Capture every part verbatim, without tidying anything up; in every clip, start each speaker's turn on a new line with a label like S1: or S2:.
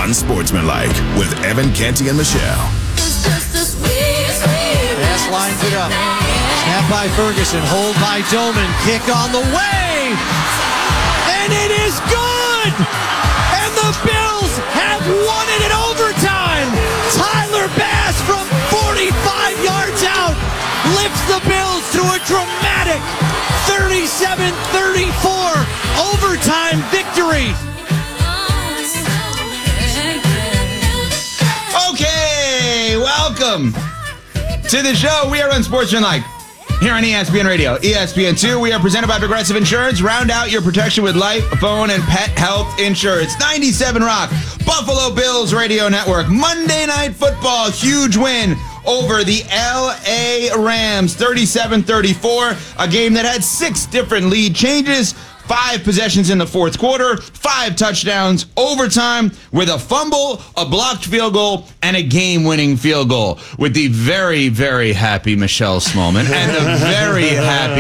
S1: Unsportsmanlike with Evan Canty and Michelle.
S2: Pass lines it up. Snap by Ferguson. Hold by Doman. Kick on the way. And it is good. And the Bills have won it in overtime. Tyler Bass from forty-five yards out lifts the Bills to a dramatic thirty-seven thirty-four overtime victory.
S3: Okay, welcome to the show. We are Unsportsmanlike here on E S P N Radio, E S P N two. We are presented by Progressive Insurance. Round out your protection with life, phone, and pet health insurance. ninety-seven Rock, Buffalo Bills Radio Network. Monday Night Football, huge win over the L A Rams, thirty-seven thirty-four. A game that had six different lead changes. Five possessions in the fourth quarter, five touchdowns, overtime with a fumble, a blocked field goal, and a game-winning field goal. With the very, very happy Michelle Smallman and the very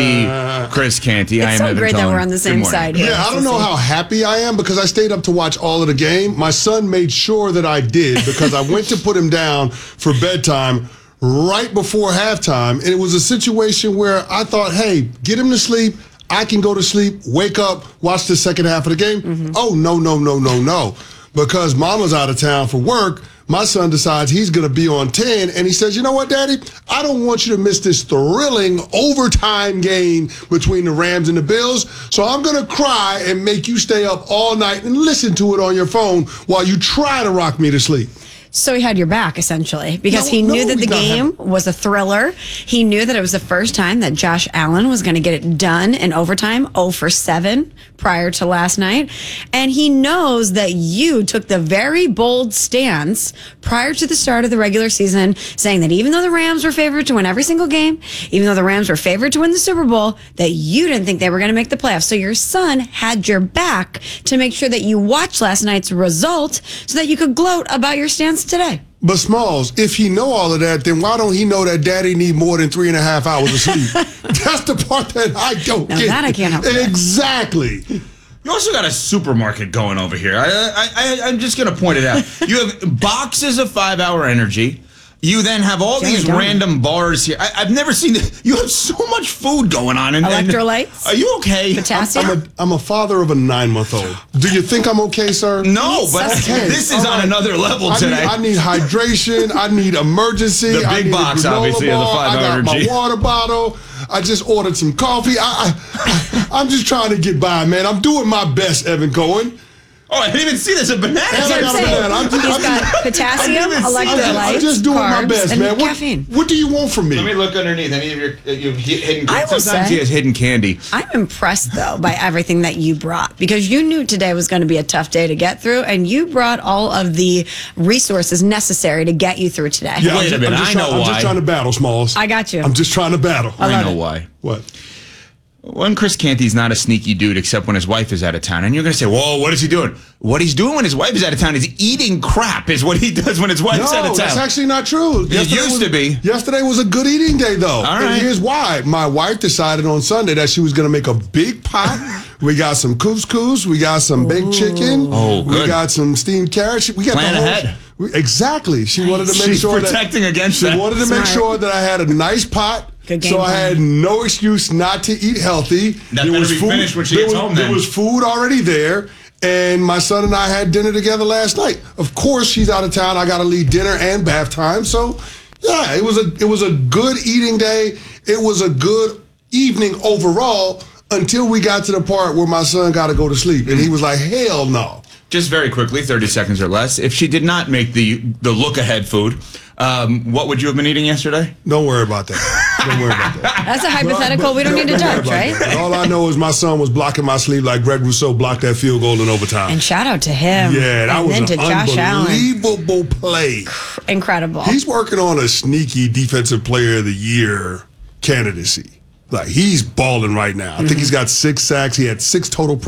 S3: happy Chris Canty.
S4: It's
S3: I am
S4: so
S3: Evan
S4: great
S3: Cohen.
S4: that we're on the same side here.
S5: Yeah, I don't know how happy I am because I stayed up to watch all of the game. My son made sure that I did because I went to put him down for bedtime right before halftime, and it was a situation where I thought, hey, get him to sleep. I can go to sleep, wake up, watch the second half of the game. Mm-hmm. Oh, no, no, no, no, no. Because mama's out of town for work, my son decides he's going to be on ten, and he says, you know what, Daddy? I don't want you to miss this thrilling overtime game between the Rams and the Bills, so I'm going to cry and make you stay up all night and listen to it on your phone while you try to rock me to sleep.
S4: So he had your back, essentially, because
S5: No,
S4: he knew
S5: no,
S4: that the
S5: he's not
S4: game
S5: having-
S4: was a thriller. He knew that it was the first time that Josh Allen was going to get it done in overtime, oh for seven prior to last night. And he knows that you took the very bold stance prior to the start of the regular season, saying that even though the Rams were favored to win every single game, even though the Rams were favored to win the Super Bowl, that you didn't think they were going to make the playoffs. So your son had your back to make sure that you watched last night's result so that you could gloat about your stance today.
S5: But Smalls, if he know all of that, then why don't he know that Daddy need more than three and a half hours of sleep? That's the part that I don't
S4: Now
S5: get.
S4: that I can't help with.
S5: Exactly.
S3: You also got a supermarket going over here. I, I, I, I'm just going to point it out. You have boxes of five-hour energy. You then have all
S4: Jerry
S3: these
S4: Jones.
S3: random bars here. I, I've never seen this. You have so much food going on. And, and-
S4: Electrolytes?
S3: Are you okay?
S4: Potassium?
S5: I'm a, I'm a father of a nine-month-old. Do you think I'm okay, sir?
S3: No,
S4: He's
S3: but
S4: sustenance.
S3: this is
S5: All
S3: on
S5: right.
S3: another level
S5: I need,
S3: today.
S5: I need hydration. I need emergency.
S3: The
S5: I
S3: big
S5: need
S3: box,
S5: a granola
S3: obviously, of the
S5: bar. I
S3: five-hour
S5: got
S3: energy.
S5: my water bottle. I just ordered some coffee. I, I, I'm just trying to get by, man. I'm doing my best, Evan Cohen.
S3: Oh, I didn't even see this. A banana.
S5: And I
S4: That's
S5: got
S4: what
S5: a
S4: I'm
S5: banana. I'm
S4: saying.
S5: just,
S4: He's
S5: I'm
S4: got
S5: just,
S4: potassium,
S3: I didn't even see
S5: I'm just,
S4: electrolytes,
S5: I'm just doing my
S4: carbs,
S5: best,
S4: and
S5: man. What,
S4: caffeine.
S5: what do you want from me?
S3: Let me look underneath any of your, uh, your hidden.
S4: I will
S3: Sometimes
S4: say-
S3: he has hidden candy.
S4: I'm impressed, though, by everything that you brought, because you knew today was going to be a tough day to get through, and you brought all of the resources necessary to get you through today.
S5: Yeah, I'm
S3: Wait a
S5: just,
S3: minute,
S5: I'm just
S3: I
S5: trying,
S3: know
S5: I'm
S3: why.
S5: just trying to battle, Smalls.
S4: I got you.
S5: I'm just trying to battle.
S3: I
S4: love
S3: know
S4: it.
S3: why.
S5: What?
S3: One, Chris Canty's not a sneaky dude except when his wife is out of town. And you're going to say, whoa, what is he doing? What he's doing when his wife is out of town is eating crap is what he does when his wife's out
S5: No,
S3: of town.
S5: that's actually not true.
S3: It used
S5: was,
S3: to be.
S5: Yesterday was a good eating day, though.
S3: All
S5: And
S3: right.
S5: here's why. My wife decided on Sunday that she was going to make a big pot. We got some couscous. We got some baked chicken.
S3: Oh,
S5: We
S3: good.
S5: got some steamed carrots. We got
S3: Plan
S5: the whole,
S3: ahead.
S5: we- exactly. She wanted to make
S3: She's
S5: sure
S3: protecting
S5: that,
S3: against
S5: She
S3: that.
S5: wanted to make
S4: Smart.
S5: sure that I had a nice pot.
S4: Good game
S5: so I
S4: plan.
S5: had no excuse not to eat healthy.
S3: That better be finished when she
S5: there
S3: gets
S5: was,
S3: home,
S5: There
S3: then.
S5: was food already there. And my son and I had dinner together last night. Of course, she's out of town. I got to leave dinner and bath time. So, yeah, it was a it was a good eating day. It was a good evening overall until we got to the part where my son got to go to sleep, and he was like, "Hell no."
S3: Just very quickly, thirty seconds or less. If she did not make the the look ahead food, um, what would you have been eating yesterday?
S5: Don't worry about that. Don't worry about that.
S4: That's a hypothetical we don't need to
S5: worry
S4: judge,
S5: about
S4: right?
S5: that. All I know is my son was blocking my sleep like Greg Rousseau blocked that field goal in overtime.
S4: And shout out to him.
S5: Yeah, that
S4: and
S5: was
S4: then
S5: an
S4: to Josh Allen.
S5: unbelievable play.
S4: Incredible.
S5: He's working on a sneaky defensive player of the year candidacy. Like, he's balling right now. I think he's got six sacks. He had six total